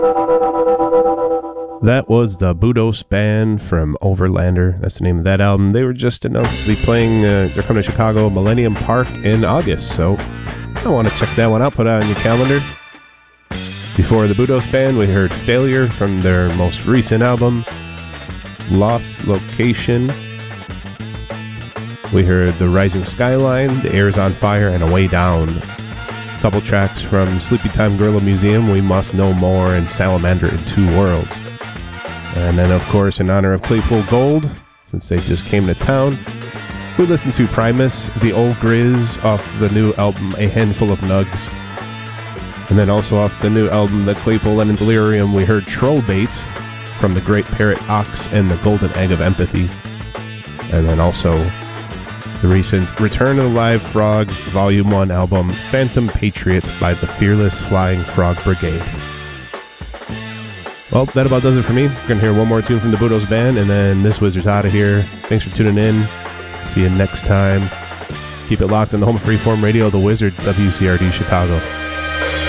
That was the Budos Band from Overlander. That's the name of that album. They were just announced to be playing, they're coming to Chicago Millennium Park in August, so I want to check that one out, put it on your calendar. Before the Budos Band, we heard Failure from their most recent album, Lost Location. We heard The Rising Skyline, The Air is on Fire, and A Way Down. A couple tracks from Sleepy Time Gorilla Museum, We Must Know More, and Salamander in Two Worlds. And then, of course, in honor of Claypool Gold, since they just came to town, we listened to Primus, The Old Grizz, off the new album A Handful of Nugs. And then also off the new album The Claypool and Delirium, we heard Trollbait from The Great Parrot Ox and The Golden Egg of Empathy. And then also the recent Return of the Live Frogs Volume 1 album, Phantom Patriot by the Fearless Flying Frog Brigade. Well, that about does it for me. We're going to hear one more tune from the Budos Band, and then this wizard's out of here. Thanks for tuning in. See you next time. Keep it locked on the home of Freeform Radio, The Wizard, WCRD Chicago.